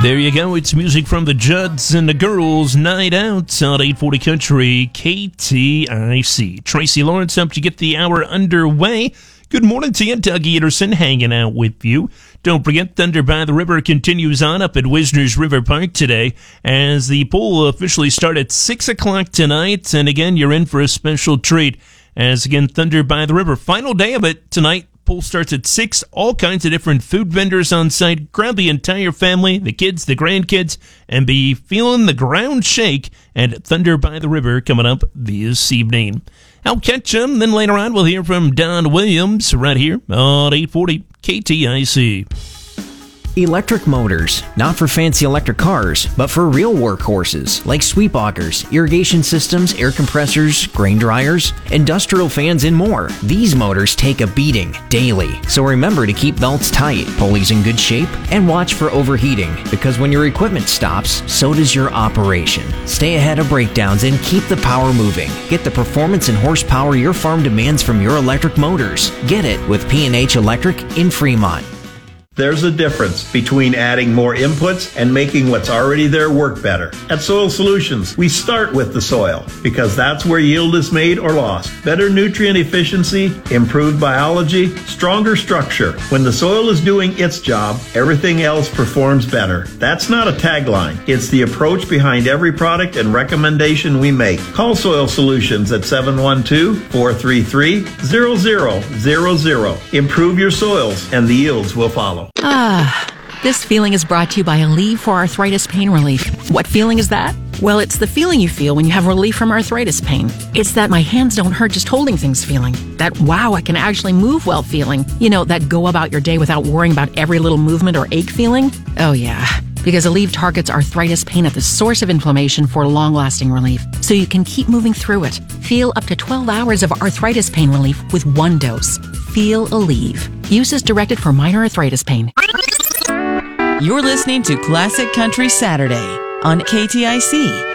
There you go. It's music from the Judds and the Girls Night Out on 840 Country KTIC. Tracy Lawrence helped you get the hour underway. Good morning to you. Doug Anderson hanging out with you. Don't forget, Thunder by the River continues on up at Wisner's River Park today as the pool will officially start at 6 o'clock tonight. And again, you're in for a special treat as, again, Thunder by the River. Final day of it tonight. Pool starts at 6. All kinds of different food vendors on site. Grab the entire family, the kids, the grandkids, and be feeling the ground shake at Thunder by the River coming up this evening. I'll catch them. Then later on, we'll hear from Don Williams right here on 840 KTIC. Electric motors, not for fancy electric cars, but for real workhorses like sweep augers, irrigation systems, air compressors, grain dryers, industrial fans, and more. These motors take a beating daily, so remember to keep belts tight, pulleys in good shape, and watch for overheating, because when your equipment stops, so does your operation. Stay ahead of breakdowns and keep the power moving. Get the performance and horsepower your farm demands from your electric motors. Get it with P&H Electric in Fremont. There's a difference between adding more inputs and making what's already there work better. At Soil Solutions, we start with the soil because that's where yield is made or lost. Better nutrient efficiency, improved biology, stronger structure. When the soil is doing its job, everything else performs better. That's not a tagline. It's the approach behind every product and recommendation we make. Call Soil Solutions at 712-433-0000. Improve your soils and the yields will follow. This feeling is brought to you by Aleve for Arthritis Pain Relief. What feeling is that? Well, it's the feeling you feel when you have relief from arthritis pain. It's that my hands don't hurt just holding things feeling. That wow, I can actually move well feeling. You know, that go about your day without worrying about every little movement or ache feeling. Oh yeah, because Aleve targets arthritis pain at the source of inflammation for long-lasting relief, so you can keep moving through it. Feel up to 12 hours of arthritis pain relief with one dose. Feel Aleve. Use is directed for minor arthritis pain. You're listening to Classic Country Saturday on KTIC.